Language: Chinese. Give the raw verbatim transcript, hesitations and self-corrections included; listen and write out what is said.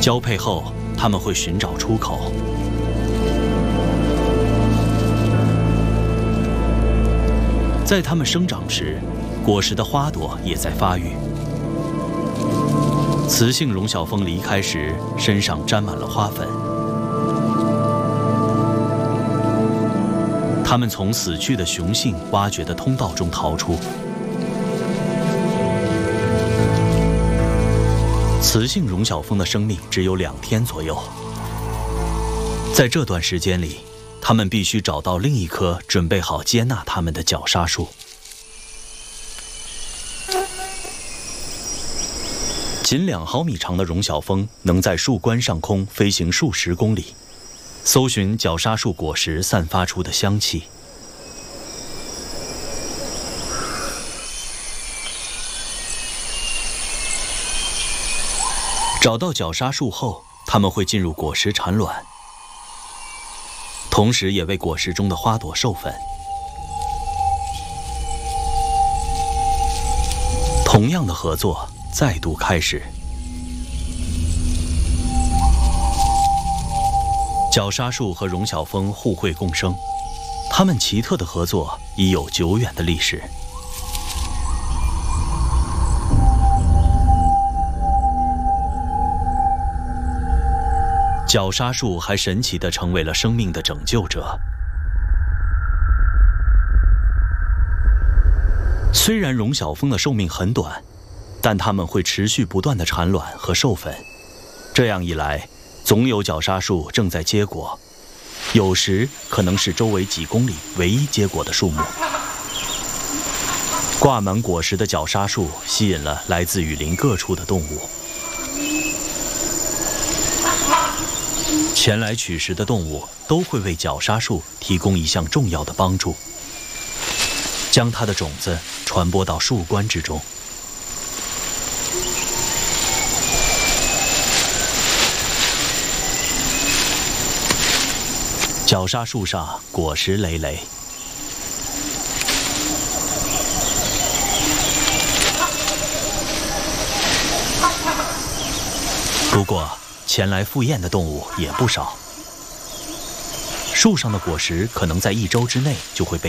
交配后，它们会寻找出口。在它们生长时，果实的花朵也在发育。雌性绒小蜂离开时，身上沾满了花粉。它们从死去的雄性挖掘的通道中逃出。雌性绒小蜂的生命只有两天左右，在这段时间里，它们必须找到另一棵准备好接纳它们的绞杀树。仅两毫米长的绒小蜂能在树冠上空飞行数十公里，搜寻绞杀树果实散发出的香气。找到绞杀树后，它们会进入果实产卵，同时也为果实中的花朵授粉。同样的合作再度开始。绞杀树和绒小蜂互惠共生，它们奇特的合作已有久远的历史。绞杀树还神奇地成为了生命的拯救者。虽然绒小蜂的寿命很短，但它们会持续不断地产卵和授粉。这样一来，总有绞杀树正在结果，有时可能是周围几公里唯一结果的树木。挂满果实的绞杀树吸引了来自雨林各处的动物。前来取食的动物都会为绞杀树提供一项重要的帮助，将它的种子传播到树冠之中。绞杀树上果实累累，不过前来赴宴的动物也不少。树上的果实可能在一周之内就会被